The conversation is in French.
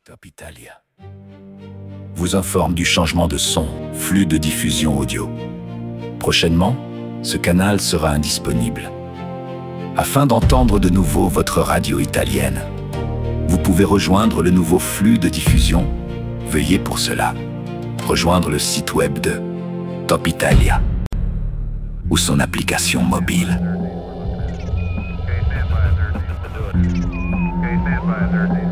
Top Italia vous informe du changement de son, flux de diffusion audio. Prochainement, ce canal sera indisponible. Afin d'entendre de nouveau votre radio italienne, vous pouvez rejoindre le nouveau flux de diffusion. Veuillez pour cela rejoindre le site web de Top Italia ou son application mobile. Okay, stand by 13 to do it. Okay, stand by 13.